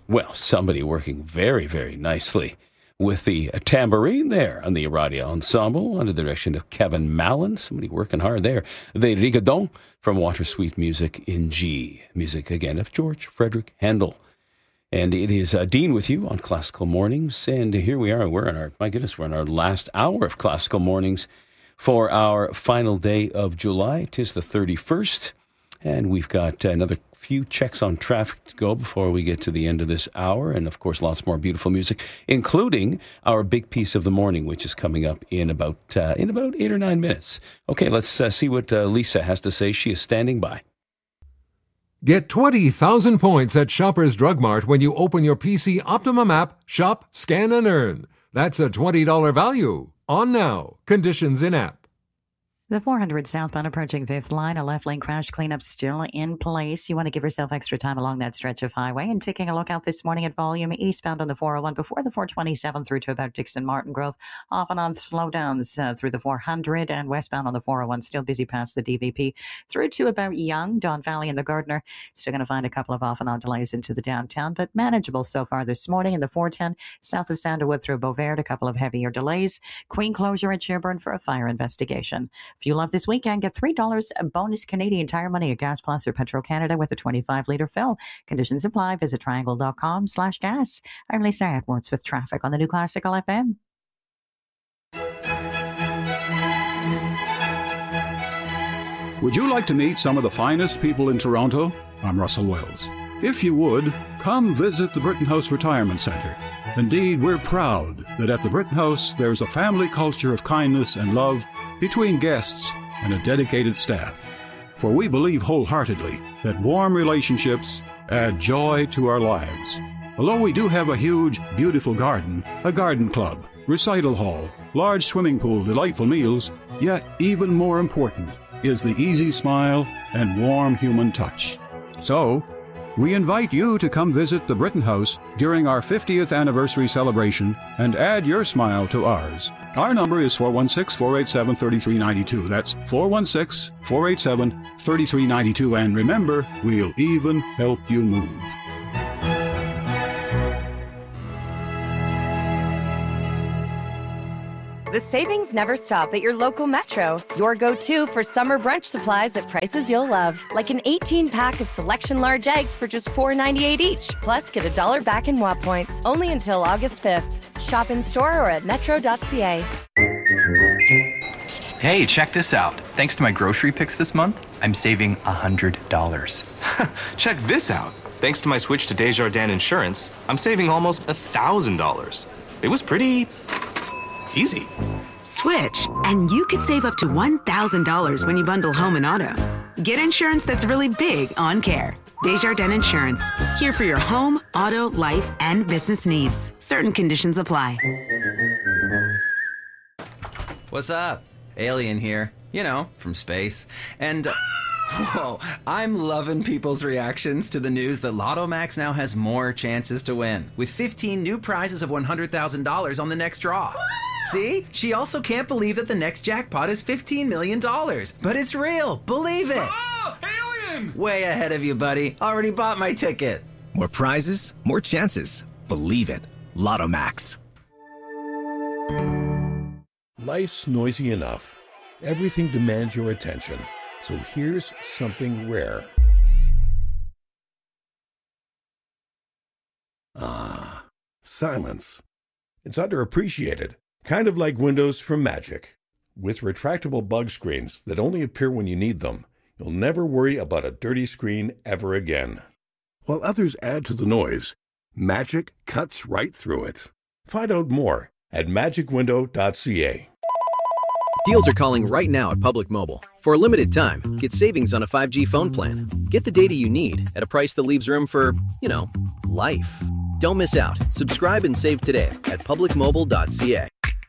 Well, somebody working very, very nicely with the tambourine there on the Aradia Ensemble under the direction of Kevin Mallon. Somebody working hard there. The Rigodon from Water Sweet Music in G. Music, again, of George Frederick Handel. And it is Dean with you on Classical Mornings. And here we are. We're in our last hour of Classical Mornings for our final day of July. 'Tis the 31st. And we've got another few checks on traffic to go before we get to the end of this hour. And, of course, lots more beautiful music, including our big piece of the morning, which is coming up in about 8 or 9 minutes. Okay, let's see what Lisa has to say. She is standing by. Get 20,000 points at Shoppers Drug Mart when you open your PC Optimum app, shop, scan, and earn. That's a $20 value. On now. Conditions in app. The 400 southbound approaching 5th line, a left lane crash cleanup still in place. You want to give yourself extra time along that stretch of highway. And taking a look out this morning at volume eastbound on the 401 before the 427 through to about Dixon Martin Grove. Off and on slowdowns through the 400 and westbound on the 401. Still busy past the DVP through to about Young, Don Valley and the Gardner. Still going to find a couple of off and on delays into the downtown, but manageable so far this morning. In the 410 south of Sandalwood through Beauvert, a couple of heavier delays. Queen closure at Sherbourne for a fire investigation. Fuel up this weekend, get $3 bonus Canadian Tire money at Gas Plus or Petro Canada with a 25-litre fill. Conditions apply. Visit triangle.com/gas. I'm Lisa Edwards with traffic on the new Classical FM. Would you like to meet some of the finest people in Toronto? I'm Russell Wells. If you would, come visit the Britton House Retirement Centre. Indeed, we're proud that at the Britton House there's a family culture of kindness and love between guests and a dedicated staff. For we believe wholeheartedly that warm relationships add joy to our lives. Although we do have a huge, beautiful garden, a garden club, recital hall, large swimming pool, delightful meals, yet even more important is the easy smile and warm human touch. So, we invite you to come visit the Britton House during our 50th anniversary celebration and add your smile to ours. Our number is 416-487-3392. That's 416-487-3392. And remember, we'll even help you move. The savings never stop at your local Metro. Your go-to for summer brunch supplies at prices you'll love. Like an 18-pack of Selection large eggs for just $4.98 each. Plus, get $1 back in WAP points. Only until August 5th. Shop in-store or at metro.ca. Hey, check this out. Thanks to my grocery picks this month, I'm saving $100. Check this out. Thanks to my switch to Desjardins Insurance, I'm saving almost $1,000. It was pretty easy. Switch, and you could save up to $1,000 when you bundle home and auto. Get insurance that's really big on care. Desjardins Insurance. Here for your home, auto, life, and business needs. Certain conditions apply. What's up? Alien here. You know, from space. And, whoa, I'm loving people's reactions to the news that Lotto Max now has more chances to win, with 15 new prizes of $100,000 on the next draw. See? She also can't believe that the next jackpot is $15 million. But it's real. Believe it. Oh, alien! Way ahead of you, buddy. Already bought my ticket. More prizes, more chances. Believe it. Lotto Max. Life's noisy enough. Everything demands your attention. So here's something rare. Ah, silence. It's underappreciated. Kind of like windows from Magic. With retractable bug screens that only appear when you need them, you'll never worry about a dirty screen ever again. While others add to the noise, Magic cuts right through it. Find out more at magicwindow.ca. Deals are calling right now at Public Mobile. For a limited time, get savings on a 5G phone plan. Get the data you need at a price that leaves room for, life. Don't miss out. Subscribe and save today at publicmobile.ca.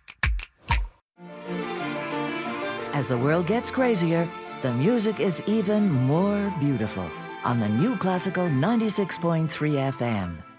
As the world gets crazier, the music is even more beautiful on the new Classical 96.3 FM.